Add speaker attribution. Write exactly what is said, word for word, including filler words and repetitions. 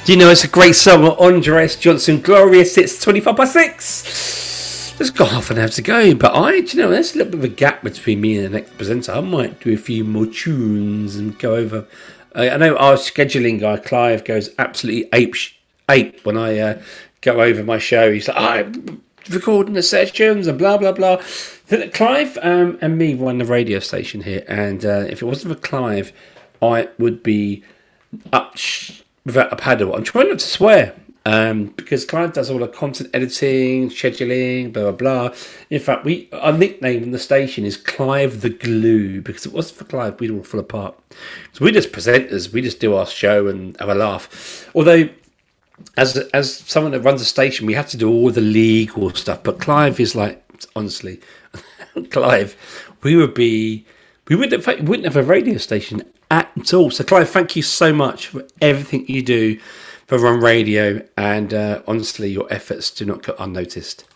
Speaker 1: Do you know it's a great song? Andres Johnson, Glorious. It's twenty-five by six. There's got half an hour to go, but I, do you know, there's a little bit of a gap between me and the next presenter. I might do a few more tunes and go over. I, I know our scheduling guy, Clive, goes absolutely ape, ape when I uh, go over my show. He's like, oh, I'm recording the sessions and blah, blah, blah. Clive um, and me run the radio station here, and uh, if it wasn't for Clive, I would be up sh- without a paddle. I'm trying not to swear, um, because Clive does all the content editing, scheduling, blah, blah, blah. In fact, we our nickname in the station is Clive the Glue, because if it wasn't for Clive, we'd all fall apart. So we're just presenters, we just do our show and have a laugh. Although, as as someone that runs a station, we have to do all the legal stuff, but Clive is like, honestly, Clive, we would be, we wouldn't have, we wouldn't have a radio station at all. So, Clive, thank you so much for everything you do for Run Radio, and uh, honestly, your efforts do not go unnoticed.